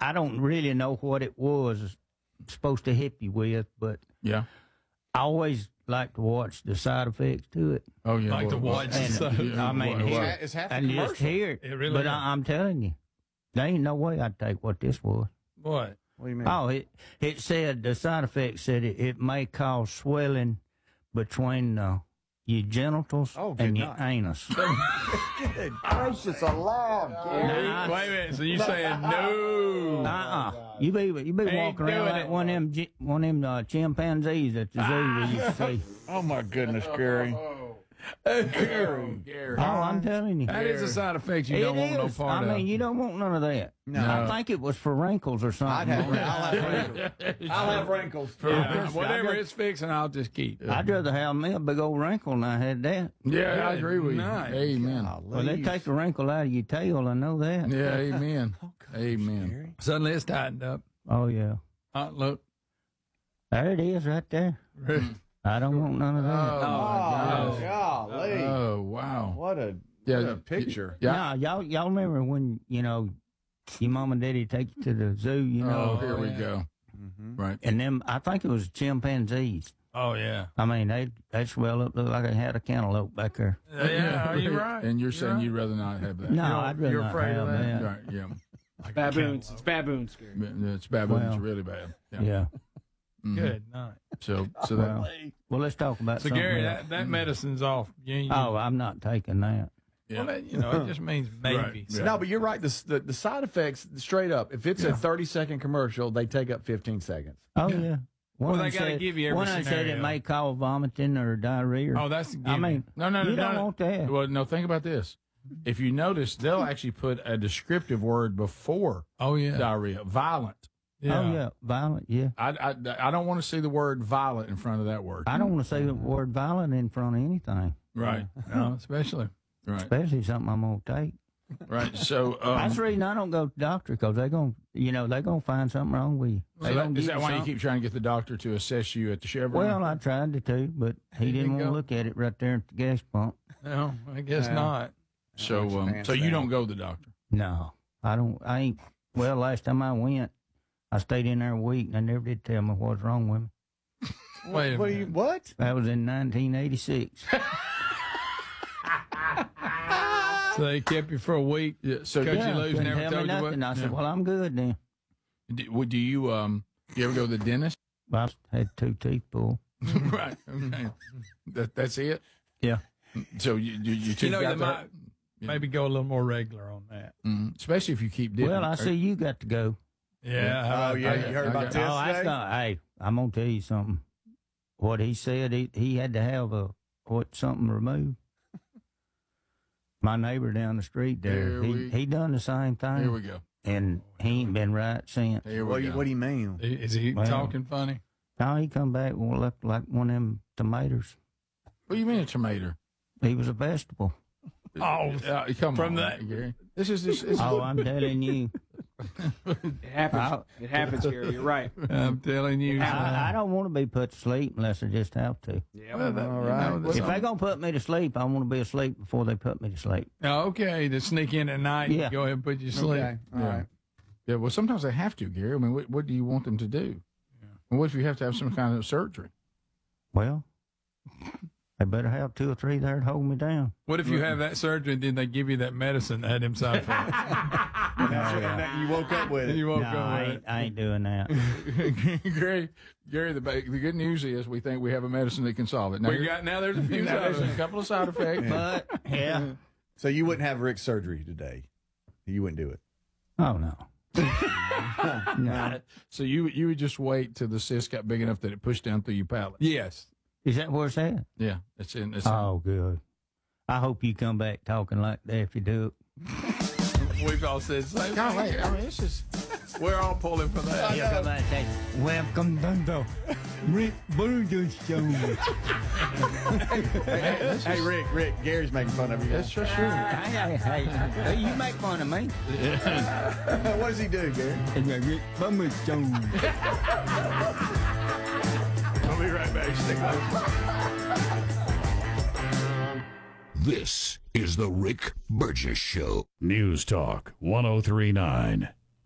I don't really know what it was supposed to help you with, but Yeah. I always like to watch the side effects to it. Oh, yeah. Like to watch the side And, I mean, It's half the and just commercial. hear it. It really but is. I'm telling you, there ain't no way I'd take what this was. What? What do you mean? Oh, it said the side effects said it may cause swelling between your genitals and your anus. Good gracious alive, Gary. Wait a minute. So you saying no? You be walking around doing like it. one of them chimpanzees at the zoo we used to see. Oh, my goodness, Gary. Gary. Oh, I'm telling you. That is a side effect you It don't want no is. part of. I mean, you don't want none of that. No. I think it was for wrinkles or something. I'll have wrinkles. Whatever it's fixing, I'll just keep. I'd rather have me a big old wrinkle than I had that. Yeah, I agree with Nice. you. Amen. Well, they take the wrinkle out of your tail, I know that. Yeah, amen. Amen. Suddenly it's tightened up. Oh, yeah. Look. There it is right there. I don't want none of that. Oh, golly. Oh, wow. What a picture. Yeah. Now, y'all remember when, your mom and daddy take you to the zoo, Oh, here we go. Right. and them, I think it was chimpanzees. Oh, yeah. I mean, they swell up, look like they had a cantaloupe back there. Yeah, are you right? And you're saying you'd rather not have that. No, I'd rather you're not afraid have of that? that. Right, yeah. Baboons. It's baboons, Gary. It's baboons Well, really bad. Yeah. Good night. So Well, that, well, let's talk about So, something Gary, else. that medicine's off. Oh, I'm not taking that. yeah. Well, it just means maybe. Right. So- No, but you're right. The side effects, straight up, if it's a 30-second commercial, they take up 15 seconds. Oh, yeah. Well, One they of them gotta said- give you every One of them said it scenario. may cause vomiting or diarrhea. Oh, that's a I given. mean, No, you don't want that. Well, no, think about this. If you notice, they'll actually put a descriptive word before Oh, yeah. diarrhea, violent. Oh, yeah. Violent, yeah. I don't want to see the word violent in front of that word. I don't want to say the word violent in front of anything, Right, No, especially. right, especially something I'm going to take. right. So, That's the reason I don't go to the doctor, because they're going to find something wrong with you. They gonna is give that you why you something. keep trying to get the doctor to assess you at the Chevron? Well, I tried to too, but he didn't want to look at it right there at the gas pump. No, I guess Yeah. not. so you don't go to the doctor. No, I don't. I ain't. Well, last time I went, I stayed in there a week, and they never did tell me what's wrong with me. Wait a minute. What? That was in 1986. So they kept you for a week. Yeah, so Cut Yeah, you loose, couldn't never tell me told you nothing. what. I said, "Well, I'm good then." do you ever go to the dentist? I had 2 teeth pulled. Right. Okay. That's it. Yeah. So you two You got they that? might maybe go a little more regular on that. Especially if you keep dipping. Well, I see you got to go. Yeah. how about You that? heard about got- this Oh, that's today? not. Hey, I'm gonna tell you something. What he said, he had to have something removed. My neighbor down the street there, he done the same thing. Here we go. And he ain't been right since. Here we What go. do you mean? Is he Well. talking funny? Now he come back and looked like one of them tomatoes. What do you mean a tomato? He was a vegetable. Oh, Come from on, that- Gary. This is this. Is, Oh, I'm telling you. It happens. It happens, Gary. You're right. I'm telling you. I don't want to be put to sleep unless I just have to. Yeah. Well, that- All you right. know, that's If they gonna put me to sleep, I want to be asleep before they put me to sleep. okay, to sneak in at night Yeah. and go ahead and put you to sleep. Okay. All right. Yeah. Well, sometimes they have to, Gary. I mean, what do you want them to do? And what if you have to have some kind of surgery? Well, they better have 2 or 3 there to hold me down. What if you have that surgery and then they give you that medicine that had him side effects? That's what you woke up with. You won't No, go I ain't doing that. Gary, the good news is we think we have a medicine that can solve it. Now, Now there's a few now, there's side a couple of side effects. But yeah. So you wouldn't have Rick's surgery today? You wouldn't do it? Oh no. No. So you would just wait till the cyst got big enough that it pushed down through your palate. Yes. Is that where it's at? Yeah, it's in. Oh, good. I hope you come back talking like that if you do it. We've all said the same Golly, thing. I mean, it's just. We're all pulling for that. You come back and say, "Welcome to the Rick Burger Show." Hey, Rick, Gary's making fun of you. That's just true. Hey, you make fun of me. What does he do, Gary? It's the Rick Burger Show. We'll be right back. Stick with us. This is the Rick Burgess Show. News Talk 1039.